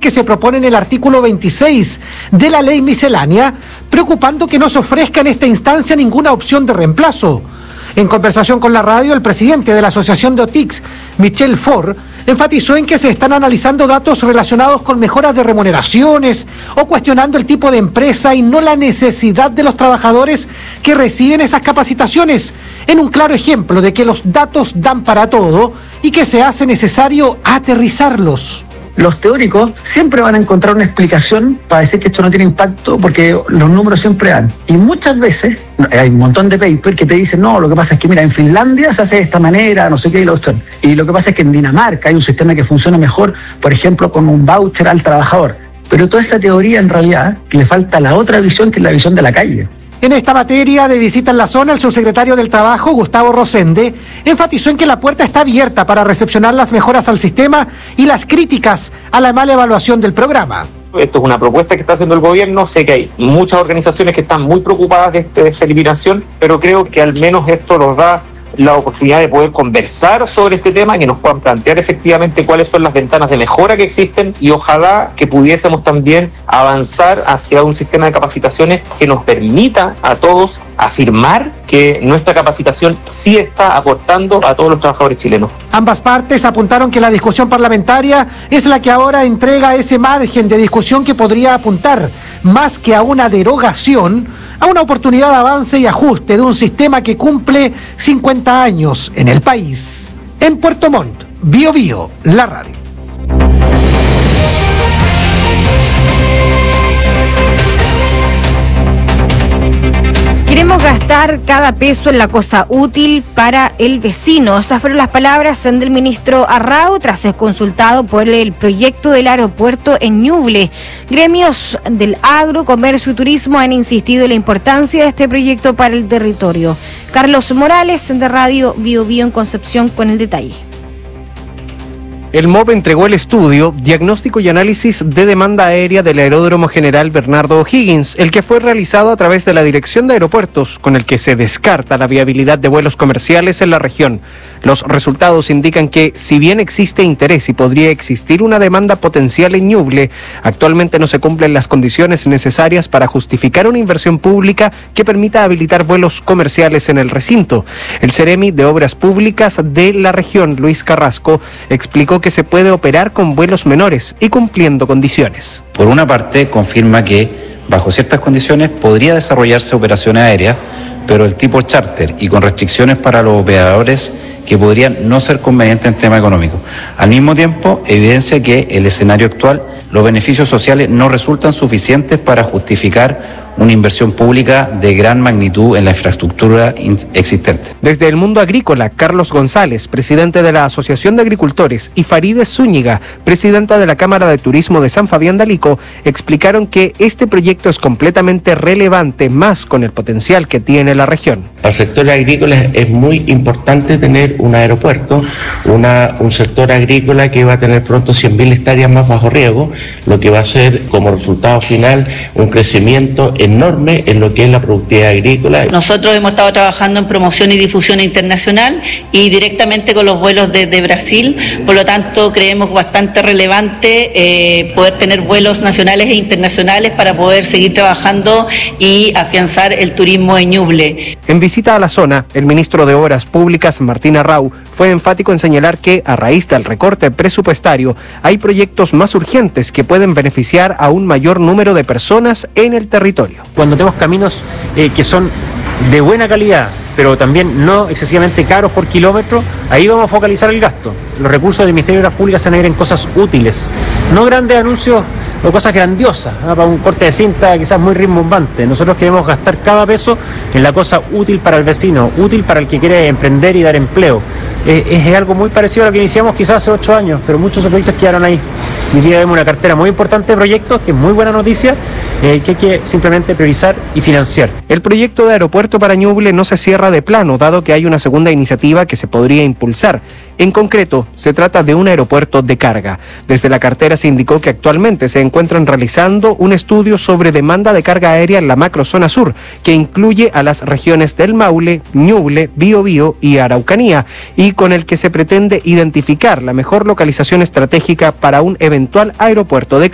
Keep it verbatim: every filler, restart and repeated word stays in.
que se propone en el artículo veintiséis de la ley miscelánea, preocupando que no se ofrezca en esta instancia ninguna opción de reemplazo. En conversación con la radio, el presidente de la Asociación de O T I C S, Michel Faure, enfatizó en que se están analizando datos relacionados con mejoras de remuneraciones o cuestionando el tipo de empresa y no la necesidad de los trabajadores que reciben esas capacitaciones, en un claro ejemplo de que los datos dan para todo y que se hace necesario aterrizarlos. Los teóricos siempre van a encontrar una explicación para decir que esto no tiene impacto porque los números siempre dan. Y muchas veces hay un montón de papers que te dicen, no, lo que pasa es que mira, en Finlandia se hace de esta manera, no sé qué, y lo otro. Y lo que pasa es que en Dinamarca hay un sistema que funciona mejor, por ejemplo, con un voucher al trabajador. Pero toda esa teoría en realidad le falta la otra visión, que es la visión de la calle. En esta materia de visita en la zona, el subsecretario del Trabajo, Gustavo Rosende, enfatizó en que la puerta está abierta para recepcionar las mejoras al sistema y las críticas a la mala evaluación del programa. Esto es una propuesta que está haciendo el gobierno. Sé que hay muchas organizaciones que están muy preocupadas de, este, de esta eliminación, pero creo que al menos esto nos da la oportunidad de poder conversar sobre este tema, que nos puedan plantear efectivamente cuáles son las ventanas de mejora que existen y ojalá que pudiésemos también avanzar hacia un sistema de capacitaciones que nos permita a todos afirmar que nuestra capacitación sí está aportando a todos los trabajadores chilenos. Ambas partes apuntaron que la discusión parlamentaria es la que ahora entrega ese margen de discusión que podría apuntar, más que a una derogación, a una oportunidad de avance y ajuste de un sistema que cumple cincuenta años en el país. En Puerto Montt, Bio Bio, la radio. Queremos gastar cada peso en la cosa útil para el vecino. Esas fueron las palabras del ministro Arrau tras ser consultado por el proyecto del aeropuerto en Ñuble. Gremios del agro, comercio y turismo han insistido en la importancia de este proyecto para el territorio. Carlos Morales, de Radio Bio Bio en Concepción, con el detalle. El M O B entregó el estudio Diagnóstico y Análisis de Demanda Aérea del Aeródromo General Bernardo O'Higgins, el que fue realizado a través de la Dirección de Aeropuertos, con el que se descarta la viabilidad de vuelos comerciales en la región. Los resultados indican que, si bien existe interés y podría existir una demanda potencial en Ñuble, actualmente no se cumplen las condiciones necesarias para justificar una inversión pública que permita habilitar vuelos comerciales en el recinto. El Ceremi de Obras Públicas de la región, Luis Carrasco, explicó que se puede operar con vuelos menores y cumpliendo condiciones. Por una parte, confirma que, bajo ciertas condiciones, podría desarrollarse operaciones aéreas, pero el tipo charter y con restricciones para los operadores que podrían no ser convenientes en tema económico. Al mismo tiempo, evidencia que el escenario actual, los beneficios sociales no resultan suficientes para justificar una inversión pública de gran magnitud en la infraestructura existente. Desde el mundo agrícola, Carlos González, presidente de la Asociación de Agricultores, y Farideh Zúñiga, presidenta de la Cámara de Turismo de San Fabián de Alico, explicaron que este proyecto es completamente relevante, más con el potencial que tiene la región. Para el sector agrícola es muy importante tener un aeropuerto, una, un sector agrícola que va a tener pronto cien mil hectáreas más bajo riego, lo que va a ser como resultado final un crecimiento enorme en lo que es la productividad agrícola. Nosotros hemos estado trabajando en promoción y difusión internacional y directamente con los vuelos desde Brasil, por lo tanto creemos bastante relevante eh, poder tener vuelos nacionales e internacionales para poder seguir trabajando y afianzar el turismo en Ñuble. En visita a la zona, el ministro de Obras Públicas, Martín Arrau, fue enfático en señalar que, a raíz del recorte presupuestario, hay proyectos más urgentes que pueden beneficiar a un mayor número de personas en el territorio. Cuando tenemos caminos eh, que son de buena calidad, pero también no excesivamente caros por kilómetro, ahí vamos a focalizar el gasto. Los recursos del Ministerio de Obras Públicas se van a ir en cosas útiles, no grandes anuncios o cosas grandiosas, ¿no? Para un corte de cinta quizás muy rimbombante. Nosotros queremos gastar cada peso en la cosa útil para el vecino, útil para el que quiere emprender y dar empleo. Eh, es algo muy parecido a lo que iniciamos quizás hace ocho años, pero muchos de los proyectos quedaron ahí. Hoy día vemos una cartera muy importante de proyectos, que es muy buena noticia, eh, que hay que simplemente priorizar y financiar. El proyecto de aeropuerto para Ñuble no se cierra de plano, dado que hay una segunda iniciativa que se podría impulsar. En concreto, se trata de un aeropuerto de carga. Desde la cartera se indicó que actualmente se encuentran realizando un estudio sobre demanda de carga aérea en la macrozona sur, que incluye a las regiones del Maule, Ñuble, Biobío y Araucanía, y con el que se pretende identificar la mejor localización estratégica para un eventual aeropuerto de